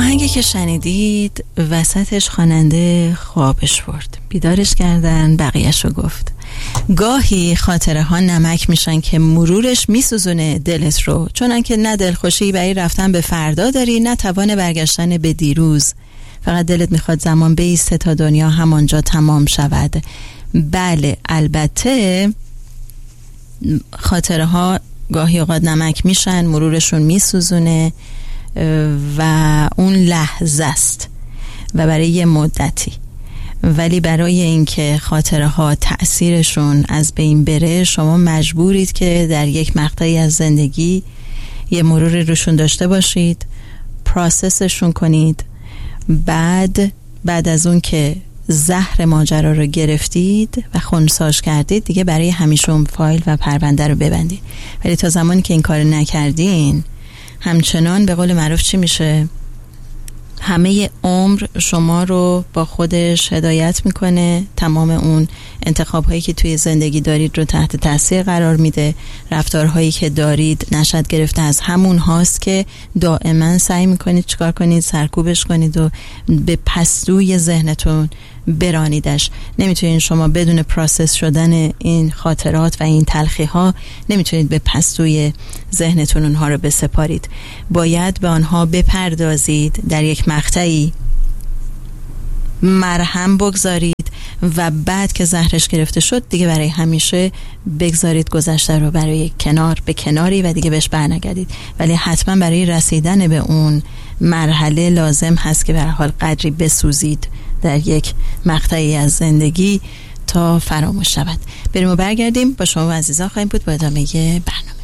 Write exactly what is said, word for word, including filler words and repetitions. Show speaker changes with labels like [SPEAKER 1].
[SPEAKER 1] آهنگی که شنیدید وسطش خواننده خوابش برد، بیدارش کردن، بقیهش رو گفت. گاهی خاطره ها نمک میشن که مرورش میسوزونه دلت رو، چونن که نه دلخوشی برای رفتن به فردا داری، نه توان برگشتن به دیروز. فقط دلت میخواد زمان بایسته تا دنیا همانجا تمام شود. بله، البته خاطره ها گاهی اوقات نمک میشن، مرورشون میسوزونه و اون لحظه است و برای یه مدتی، ولی برای اینکه خاطره ها تأثیرشون از بین بره شما مجبورید که در یک مقطعی از زندگی یه مرور روشون داشته باشید، پروسسشون کنید. بعد بعد از اون که زهر ماجرا رو گرفتید و خنثیش کردید، دیگه برای همیشه اون فایل و پرونده رو ببندید. ولی تا زمانی که این کار نکردین همچنان به قول معروف چی میشه، همه عمر شما رو با خودش هدایت میکنه، تمام اون انتخاب هایی که توی زندگی دارید رو تحت تاثیر قرار میده. رفتارهایی که دارید نشأت گرفته از همون هاست که دائما سعی میکنید چیکار کنید، سرکوبش کنید و به پستوی ذهنتون برانیدش. نمیتونید شما بدون پروسس شدن این خاطرات و این تلخی ها نمیتونید به پستوی ذهنتون اونها رو بسپارید. باید به آنها بپردازید، در یک مقطعی مرهم بگذارید و بعد که زهرش گرفته شد دیگه برای همیشه بگذارید گذشته رو برای کنار به کناری و دیگه بهش برنگردید. ولی حتما برای رسیدن به اون مرحله لازم هست که به هر حال قدری بسوزید در یک مقطعی از زندگی تا فراموش شود. بریم و برگردیم. با شما عزیزان خواهیم بود با ادامه برنامه.